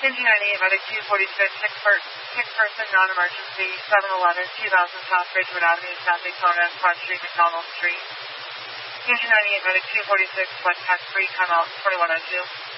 Engine 98, Medic 246, sick person, non-emergency, 711, 2000 South Ridgewood Avenue, South Daytona, Front Street, McDonald Street. Engine 98, Medic 246, West Pack 3, come out, 2102.